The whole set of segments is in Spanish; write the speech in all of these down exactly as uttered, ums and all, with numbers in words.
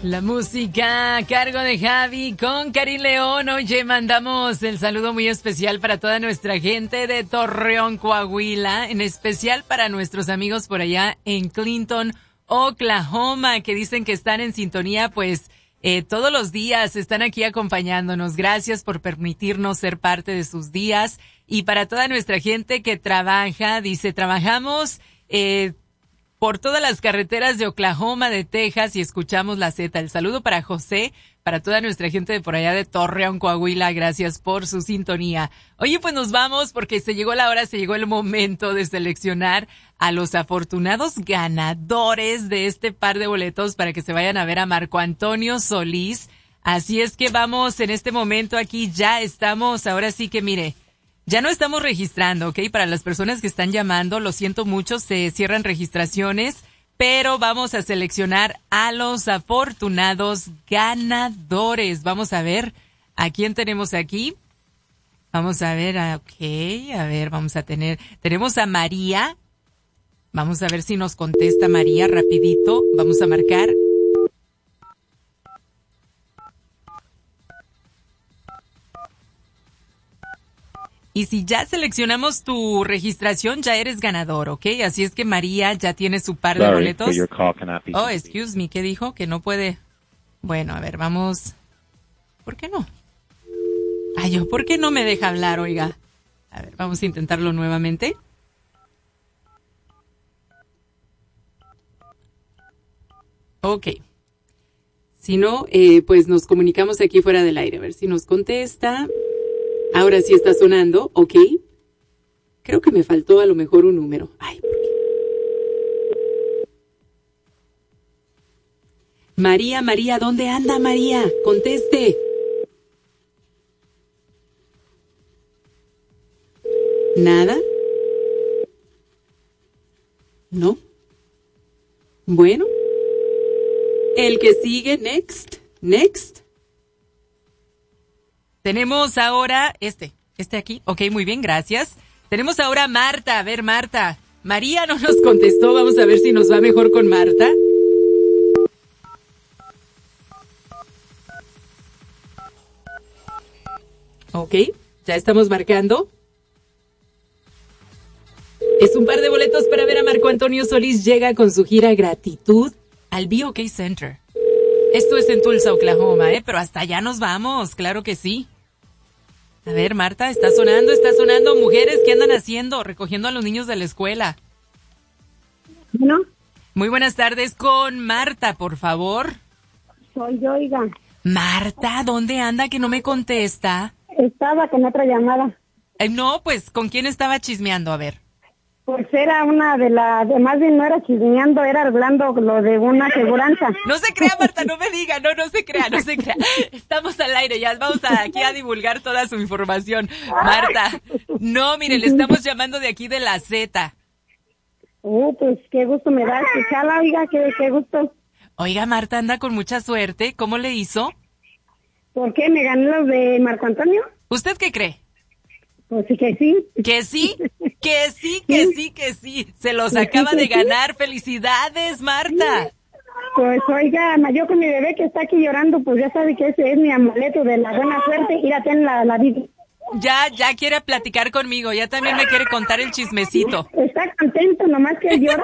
La música a cargo de Javi con Karin León. Oye, mandamos el saludo muy especial para toda nuestra gente de Torreón, Coahuila, en especial para nuestros amigos por allá en Clinton, Oklahoma, que dicen que están en sintonía, pues, eh, todos los días están aquí acompañándonos. Gracias por permitirnos ser parte de sus días. Y para toda nuestra gente que trabaja, dice, trabajamos, eh, por todas las carreteras de Oklahoma, de Texas, y escuchamos la Z. El saludo para José, para toda nuestra gente de por allá de Torreón, Coahuila. Gracias por su sintonía. Oye, pues nos vamos porque se llegó la hora, se llegó el momento de seleccionar a los afortunados ganadores de este par de boletos para que se vayan a ver a Marco Antonio Solís. Así es que vamos en este momento aquí, ya estamos, ahora sí que mire, ya no estamos registrando, ¿ok? Para las personas que están llamando, lo siento mucho, se cierran registraciones, pero vamos a seleccionar a los afortunados ganadores. Vamos a ver a quién tenemos aquí. Vamos a ver, ok, a ver, vamos a tener, tenemos a María. Vamos a ver si nos contesta María rapidito. Vamos a marcar. Y si ya seleccionamos tu registración, ya eres ganador, ¿ok? Así es que María ya tiene su par de Sorry, boletos. but your call cannot be Oh, completed. excuse me, ¿qué dijo? Que no puede. Bueno, a ver, vamos. ¿Por qué no? Ay, yo, ¿por qué no me deja hablar, oiga? A ver, vamos a intentarlo nuevamente. Ok. Si no, eh, pues nos comunicamos aquí fuera del aire, a ver si nos contesta. Ahora sí está sonando, ok. Creo que me faltó a lo mejor un número. Ay, ¿por qué? María, María, ¿dónde anda María? Conteste. ¿Nada? ¿No? Bueno. El que sigue, next, next. Tenemos ahora este, este aquí. Ok, muy bien, gracias. Tenemos ahora a Marta. A ver, Marta. María no nos contestó. Vamos a ver si nos va mejor con Marta. Ok, ya estamos marcando. Es un par de boletos para ver a Marco Antonio Solís. Llega con su gira Gratitud al B O K Center. Esto es en Tulsa, Oklahoma, ¿eh? Pero hasta allá nos vamos, claro que sí. A ver, Marta, está sonando, está sonando. Mujeres, ¿qué andan haciendo? Recogiendo a los niños de la escuela. ¿No? Muy buenas tardes con Marta, por favor. Soy yo, oiga. Marta, ¿dónde anda que no me contesta? Estaba con otra llamada. Eh, no, pues, ¿con quién estaba chismeando? A ver. Pues era una de las, más bien no era chismeando, era hablando lo de una aseguranza. No se crea, Marta, no me diga, no, no se crea, no se crea. Estamos al aire, ya vamos a, aquí a divulgar toda su información. Marta, no, mire, le estamos llamando de aquí de la Z. Uh, pues qué gusto me da escucharla, oiga, qué, qué gusto. Oiga, Marta anda con mucha suerte, ¿cómo le hizo? ¿Por qué me gané los de Marco Antonio? ¿Usted qué cree? Pues sí que sí. ¿Que sí? Que sí, que sí, que sí. Se los acaba de ganar. ¡Felicidades, Marta! Pues oiga, yo con mi bebé que está aquí llorando, pues ya sabe que ese es mi amuleto de la buena suerte. Ir a tener la, la Biblia. Ya, ya quiere platicar conmigo. Ya también me quiere contar el chismecito. Está contento, nomás que llora.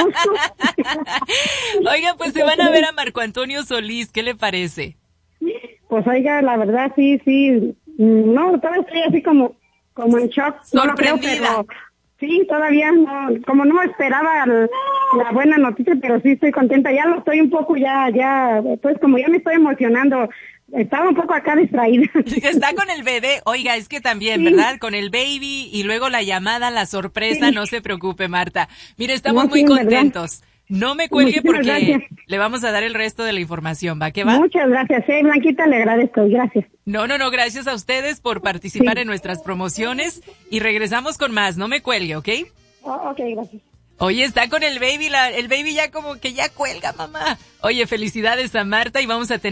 Oiga, pues se van a ver a Marco Antonio Solís. ¿Qué le parece? Pues oiga, la verdad, sí, sí. No, todavía estoy así como... como en shock. Sorprendida. No lo creo, pero sí, todavía no, como no esperaba el, la buena noticia, pero sí estoy contenta. Ya lo estoy un poco, ya, ya, pues como ya me estoy emocionando, estaba un poco acá distraída. Está con el bebé, oiga, es que también, sí. ¿Verdad? Con el baby y luego la llamada, la sorpresa, sí. No se preocupe, Marta. Mire, estamos no, muy sí, contentos. ¿Verdad? No me cuelgue porque gracias. Le vamos a dar el resto de la información, ¿va? ¿Qué va? Muchas gracias, eh, Blanquita, le agradezco, gracias. No, no, no, gracias a ustedes por participar sí. en nuestras promociones y regresamos con más, no me cuelgue, ¿ok? Oh, ok, gracias. Oye, está con el baby, la, el baby ya como que ya cuelga, mamá. Oye, felicidades a Marta y vamos a tener